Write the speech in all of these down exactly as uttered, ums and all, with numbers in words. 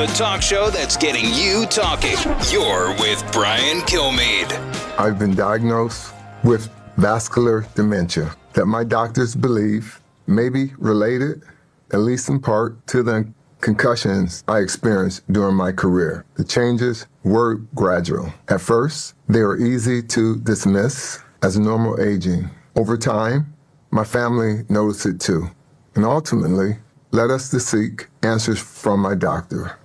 the talk show that's getting you talking. You're with Brian Kilmeade. I've been diagnosed with vascular dementia that my doctors believe may be related, at least in part, to the concussions I experienced during my career. The changes were gradual. At first, they were easy to dismiss as normal aging. Over time, my family noticed it too, and ultimately led us to seek answers from my doctor.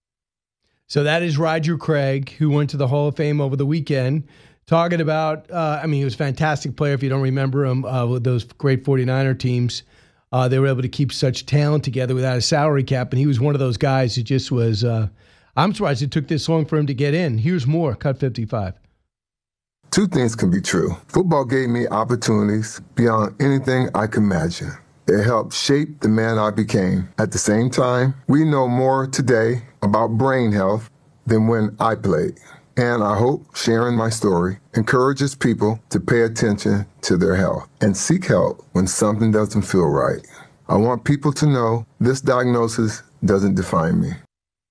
So that is Roger Craig, who went to the Hall of Fame over the weekend, talking about, uh, I mean, he was a fantastic player. If you don't remember him, uh, with those great forty-niner teams, uh, they were able to keep such talent together without a salary cap, and he was one of those guys who just was, uh, I'm surprised it took this long for him to get in. Here's more, Cut fifty-five. Two things can be true. Football gave me opportunities beyond anything I could imagine. It helped shape the man I became. At the same time, we know more today about brain health than when I played. And I hope sharing my story encourages people to pay attention to their health and seek help when something doesn't feel right. I want people to know this diagnosis doesn't define me.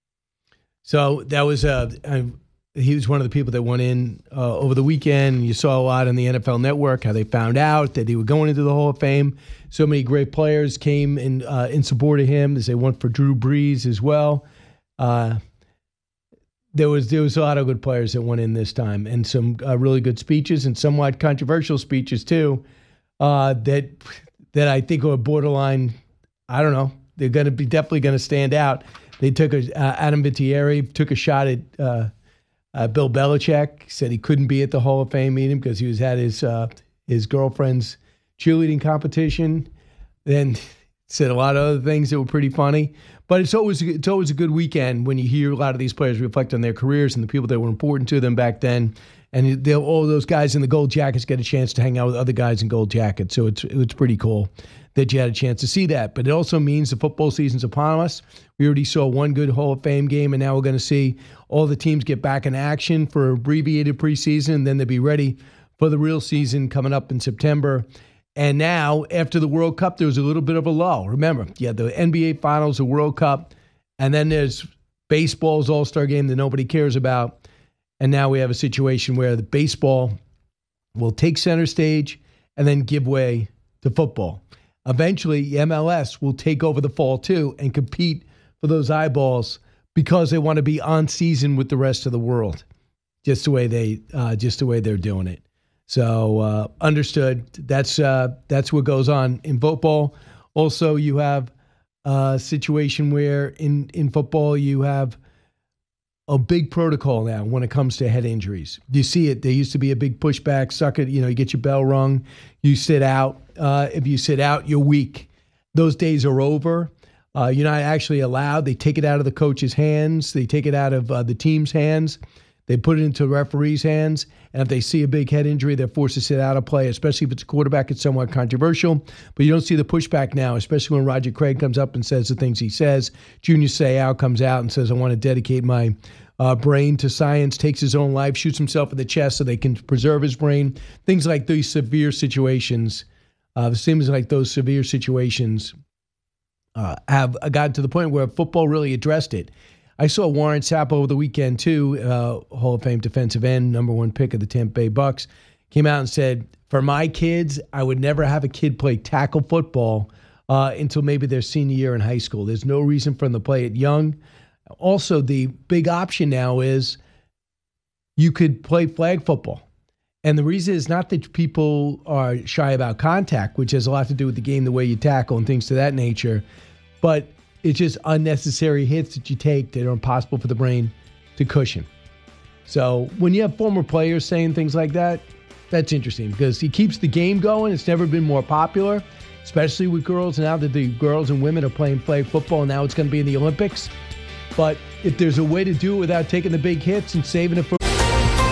So that was a, a he was one of the people that went in uh, over the weekend. You saw a lot on the N F L Network how they found out that he was going into the Hall of Fame. So many great players came in uh, in support of him, as they went for Drew Brees as well. Uh, there was there was a lot of good players that went in this time, and some uh, really good speeches and somewhat controversial speeches too. Uh, that that I think are borderline. I don't know. They're going to be definitely going to stand out. They took a uh, Adam Vinatieri took a shot at. Uh, Uh, Bill Belichick said he couldn't be at the Hall of Fame meeting because he was at his uh, his girlfriend's cheerleading competition. Then said a lot of other things that were pretty funny. But it's always it's always a good weekend when you hear a lot of these players reflect on their careers and the people that were important to them back then. And all those guys in the gold jackets get a chance to hang out with other guys in gold jackets. So it's it's pretty cool that you had a chance to see that. But it also means the football season's upon us. We already saw one good Hall of Fame game, and now we're going to see all the teams get back in action for abbreviated preseason, and then they'll be ready for the real season coming up in September. And now, after the World Cup, there was a little bit of a lull. Remember, you had the N B A Finals, the World Cup, and then there's baseball's All-Star game that nobody cares about. And now we have a situation where the baseball will take center stage and then give way to football. Eventually, M L S will take over the fall too and compete for those eyeballs because they want to be on season with the rest of the world. Just the way they, uh, just the way they're doing it. So uh, understood. That's uh, that's what goes on in football. Also, you have a situation where in in football you have a big protocol now when it comes to head injuries. You see it. There used to be a big pushback, suck it, you know, you get your bell rung, you sit out. Uh, if you sit out, you're weak. Those days are over. Uh, you're not actually allowed. They take it out of the coach's hands. They take it out of uh, the team's hands. They put it into the referee's hands. And if they see a big head injury, they're forced to sit out of play, especially if it's a quarterback. It's somewhat controversial. But you don't see the pushback now, especially when Roger Craig comes up and says the things he says. Junior Seau comes out and says, I want to dedicate my uh, brain to science, takes his own life, shoots himself in the chest so they can preserve his brain. Things like these severe situations, uh, it seems like those severe situations uh, have gotten to the point where football really addressed it. I saw Warren Sapp over the weekend, too, uh, Hall of Fame defensive end, number one pick of the Tampa Bay Bucks, came out and said, for my kids, I would never have a kid play tackle football uh, until maybe their senior year in high school. There's no reason for them to play it young. Also, the big option now is you could play flag football. And the reason is not that people are shy about contact, which has a lot to do with the game, the way you tackle and things to that nature, but it's just unnecessary hits that you take that are impossible for the brain to cushion. So when you have former players saying things like that, that's interesting because he keeps the game going. It's never been more popular, especially with girls. Now that the girls and women are playing flag football, now it's going to be in the Olympics. But if there's a way to do it without taking the big hits and saving it for